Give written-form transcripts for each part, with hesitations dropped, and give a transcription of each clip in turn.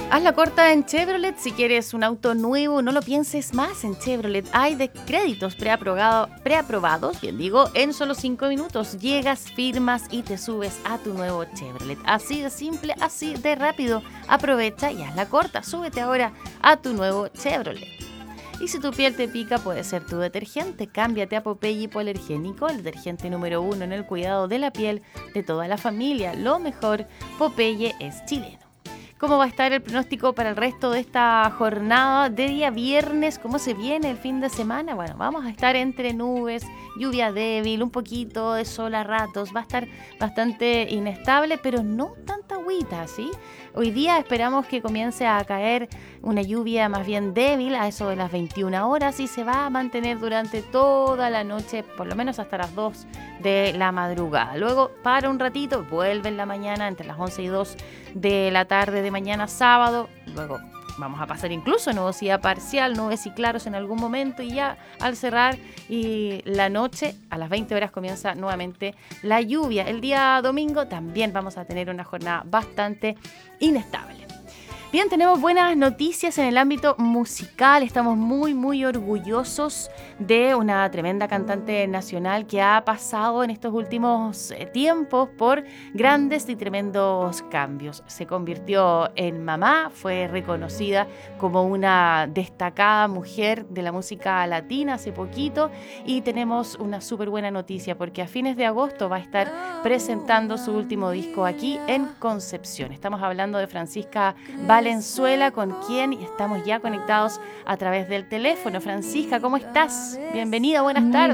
Hazla corta en Chevrolet. Si quieres un auto nuevo, no lo pienses más. En Chevrolet hay de créditos preaprobados, bien digo, en solo 5 minutos. Llegas, firmas y te subes a tu nuevo Chevrolet. Así de simple, así de rápido. Aprovecha y hazla corta. Súbete ahora a tu nuevo Chevrolet. Y si tu piel te pica, puede ser tu detergente. Cámbiate a Popeye Hipoalergénico, el detergente número 1 en el cuidado de la piel de toda la familia. Lo mejor, Popeye es chileno. ¿Cómo va a estar el pronóstico para el resto de esta jornada de día viernes? ¿Cómo se viene el fin de semana? Bueno, vamos a estar entre nubes, lluvia débil, un poquito de sol a ratos. Va a estar bastante inestable, pero no tanta agüita, ¿sí? Hoy día esperamos que comience a caer una lluvia más bien débil a eso de las 21 horas y se va a mantener durante toda la noche, por lo menos hasta las 2 de la madrugada. Luego para un ratito, vuelve en la mañana entre las 11 y 2 de la tarde de mañana sábado. Luego vamos a pasar incluso nubosidad parcial, nubes y claros en algún momento, y ya al cerrar y la noche, a las 20 horas comienza nuevamente la lluvia. El día domingo también vamos a tener una jornada bastante inestable. Bien, tenemos buenas noticias en el ámbito musical. Estamos muy orgullosos de una tremenda cantante nacional que ha pasado en estos últimos tiempos por grandes y tremendos cambios. Se convirtió en mamá, fue reconocida como una destacada mujer de la música latina hace poquito, y tenemos una súper buena noticia porque a fines de agosto va a estar presentando su último disco aquí en Concepción. Estamos hablando de Francisca Valenzuela, con quien estamos ya conectados a través del teléfono. Francisca, ¿cómo estás? Bienvenida, buenas tardes.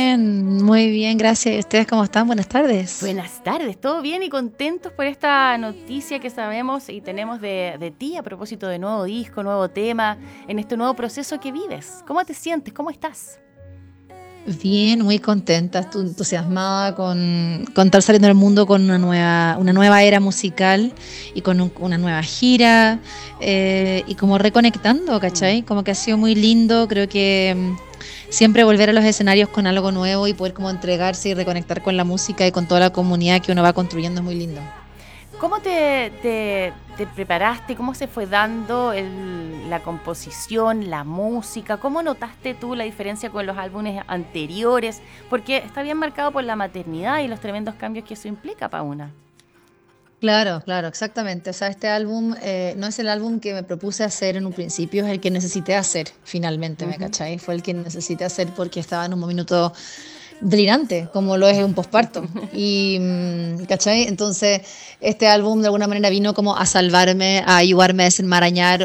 Muy bien, gracias. ¿Y ustedes cómo están? Buenas tardes. Buenas tardes, todo bien y contentos por esta noticia que sabemos y tenemos de ti a propósito de nuevo disco, nuevo tema, en este nuevo proceso que vives. ¿Cómo te sientes? ¿Cómo estás? Bien, muy contenta, entusiasmada con estar saliendo al mundo con una nueva era musical y con una nueva gira, y como reconectando, ¿cachai? Como que ha sido muy lindo, creo que siempre volver a los escenarios con algo nuevo y poder como entregarse y reconectar con la música y con toda la comunidad que uno va construyendo es muy lindo. ¿Cómo te preparaste? ¿Cómo se fue dando la composición, la música? ¿Cómo notaste tú la diferencia con los álbumes anteriores? Porque está bien marcado por la maternidad y los tremendos cambios que eso implica para una. Claro, exactamente. O sea, este álbum no es el álbum que me propuse hacer en un principio, es el que necesité hacer finalmente, ¿me cachai? Fue el que necesité hacer porque estaba en un minuto delirante, como lo es un posparto. Y, ¿cachai? Entonces, este álbum de alguna manera vino como a salvarme, a ayudarme a desenmarañar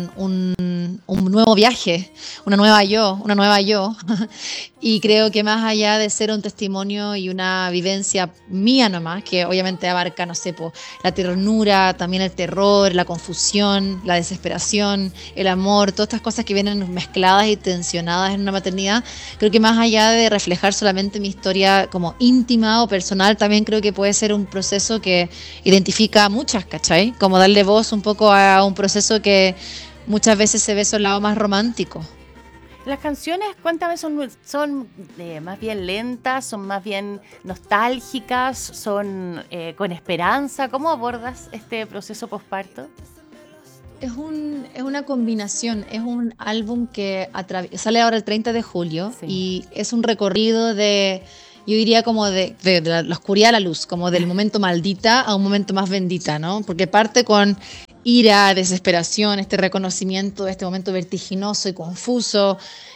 un nuevo viaje, una nueva yo. Y creo que más allá de ser un testimonio y una vivencia mía nomás, que obviamente abarca, no sé, la ternura, también el terror, la confusión, la desesperación, el amor, todas estas cosas que vienen mezcladas y tensionadas en una maternidad, creo que más allá de reflejar solamente mi historia como íntima o personal, también creo que puede ser un proceso que identifica a muchas, ¿cachai? Como darle voz un poco a un proceso que muchas veces se ve su lado más romántico. Las canciones, cuéntame, son más bien lentas, son más bien nostálgicas, son con esperanza. ¿Cómo abordas este proceso posparto? Es una combinación, es un álbum que sale ahora el 30 de julio, sí. Y es un recorrido yo diría como de la oscuridad a la luz, como del momento maldita a un momento más bendita, ¿no? Porque parte con ira, desesperación, este reconocimiento de este momento vertiginoso y confuso,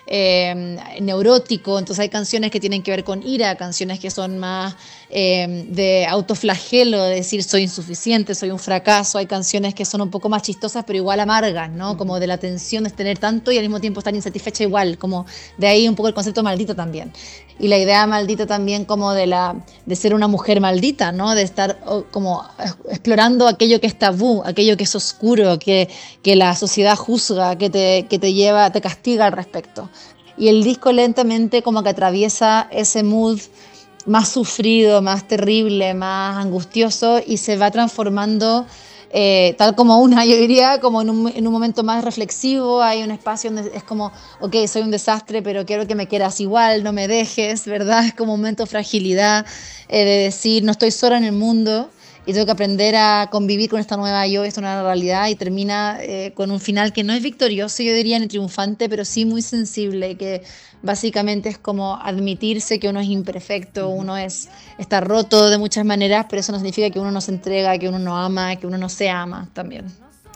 neurótico. Entonces hay canciones que tienen que ver con ira, canciones que son más de autoflagelo, de decir soy insuficiente, soy un fracaso. Hay canciones que son un poco más chistosas pero igual amargas, ¿no? Como de la tensión de tener tanto y al mismo tiempo estar insatisfecha igual, como de ahí un poco el concepto maldito también. Y la idea maldita también como de ser una mujer maldita, ¿no? De estar como explorando aquello que es tabú, aquello que es oscuro, que la sociedad juzga, que te castiga al respecto. Y el disco lentamente como que atraviesa ese mood más sufrido, más terrible, más angustioso, y se va transformando tal como yo diría, como en un momento más reflexivo. Hay un espacio donde es como, ok, soy un desastre, pero quiero que me quieras igual, no me dejes, ¿verdad? Es como un momento de fragilidad, de decir, no estoy sola en el mundo, y tengo que aprender a convivir con esta nueva yo, esta nueva realidad, y termina con un final que no es victorioso, yo diría, ni triunfante, pero sí muy sensible, que básicamente es como admitirse que uno es imperfecto, está roto de muchas maneras, pero eso no significa que uno no se entrega, que uno no ama, que uno no se ama también.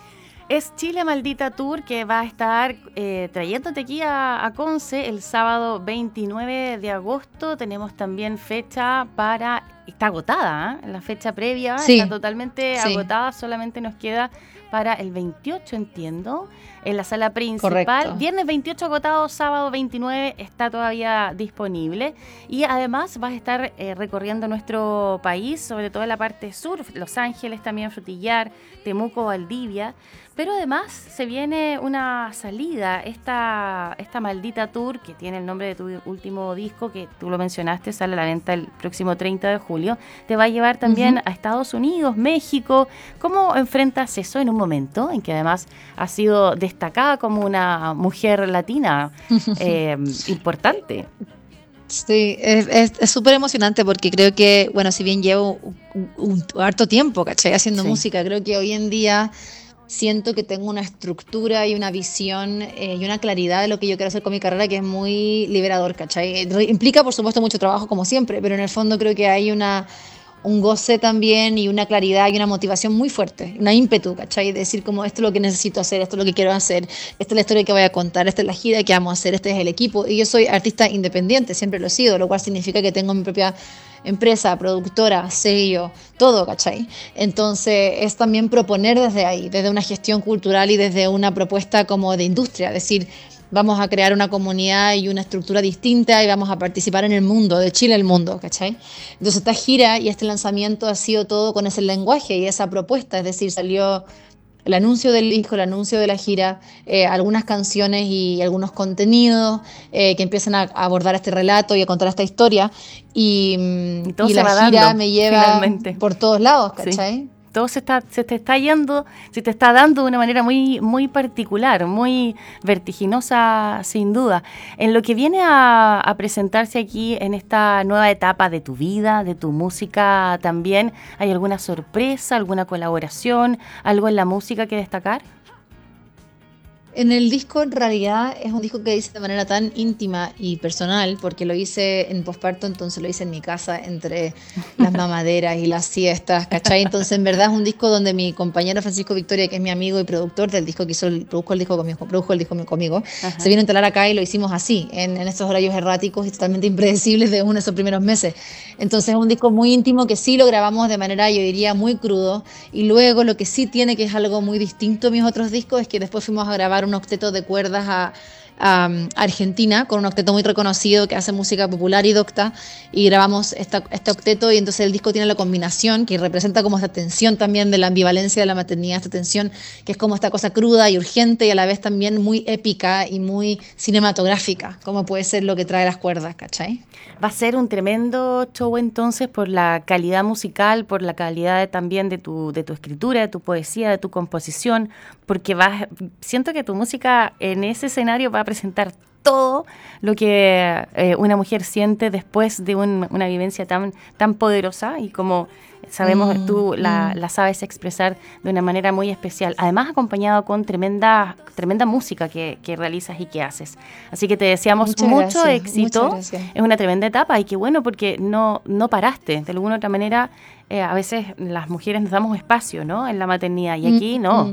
Es Chile Maldita Tour, que va a estar trayéndote aquí a Conce el sábado 29 de agosto. Tenemos también fecha está agotada, ¿eh? La fecha previa Sí, está totalmente sí, agotada, solamente nos queda para el 28, entiendo, en la sala principal. correcto. Viernes 28 agotado, sábado 29 está todavía disponible. Y además vas a estar recorriendo nuestro país, sobre todo en la parte sur, Los Ángeles también, Frutillar, Temuco, Valdivia. Pero además se viene una salida, esta Maldita Tour, que tiene el nombre de tu último disco, que tú lo mencionaste, sale a la venta el próximo 30 de julio, te va a llevar también Ujú. a Estados Unidos, México. ¿Cómo enfrentas eso en un momento en que además has sido destacada como una mujer latina importante? Sí, es súper emocionante porque creo que, bueno, si bien llevo un harto tiempo, ¿cachai? Haciendo Sí. música, creo que hoy en día siento que tengo una estructura y una visión y una claridad de lo que yo quiero hacer con mi carrera que es muy liberador, ¿cachai? Implica, por supuesto, mucho trabajo como siempre, pero en el fondo creo que hay un goce también y una claridad y una motivación muy fuerte, una ímpetu, ¿cachai? De decir como esto es lo que necesito hacer, esto es lo que quiero hacer, esta es la historia que voy a contar, esta es la gira que vamos a hacer, este es el equipo. Y yo soy artista independiente, siempre lo he sido, lo cual significa que tengo mi propia empresa, productora, sello, todo, ¿cachai? Entonces es también proponer desde ahí, desde una gestión cultural y desde una propuesta como de industria, es decir, vamos a crear una comunidad y una estructura distinta y vamos a participar en el mundo, de Chile al mundo, ¿cachai? Entonces esta gira y este lanzamiento ha sido todo con ese lenguaje y esa propuesta, es decir, salió el anuncio del disco, el anuncio de la gira, algunas canciones y algunos contenidos que empiezan a abordar este relato y a contar esta historia y, Y todo y se la va gira dando, me lleva finalmente. por todos lados, Sí. ¿cachai? Todo se te está yendo, se te está dando de una manera muy, muy particular, muy vertiginosa, sin duda. En lo que viene a presentarse aquí en esta nueva etapa de tu vida, de tu música también, ¿hay alguna sorpresa, alguna colaboración, algo en la música que destacar? En el disco en realidad es un disco que hice de manera tan íntima y personal porque lo hice en posparto, entonces lo hice en mi casa entre las mamaderas y las siestas, ¿cachai? Entonces en verdad es un disco donde mi compañero Francisco Victoria, que es mi amigo y productor del disco, produjo el disco conmigo, se Ajá. vino a instalar acá y lo hicimos así, en estos horarios erráticos y totalmente impredecibles de uno de esos primeros meses. Entonces es un disco muy íntimo que sí lo grabamos de manera, yo diría, muy crudo. Y luego lo que sí tiene, que es algo muy distinto a mis otros discos, es que después fuimos a grabar un octeto de cuerdas a Argentina, con un octeto muy reconocido que hace música popular y docta, y grabamos este octeto y entonces el disco tiene la combinación que representa como esta tensión también de la ambivalencia de la maternidad, esta tensión que es como esta cosa cruda y urgente y a la vez también muy épica y muy cinematográfica, como puede ser lo que trae las cuerdas, ¿cachai? Va a ser un tremendo show entonces por la calidad musical, por la calidad también de tu escritura, de tu poesía, de tu composición, porque siento que tu música en ese escenario va a presentar todo lo que una mujer siente después de una vivencia tan poderosa y como sabemos tú la sabes expresar de una manera muy especial, además acompañado con tremenda música que realizas y que haces. Así que te deseamos Muchas mucho gracias, muchas éxito, gracias. es una tremenda etapa y qué bueno porque no paraste, de alguna otra manera a veces las mujeres nos damos espacio, ¿no?, en la maternidad y aquí no.